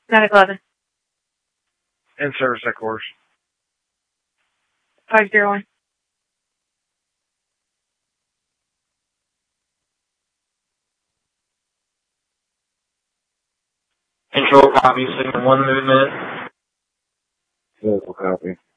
Medic 11. In service headquarters. 501. Control copy, signal 1 movement. Vehicle copy.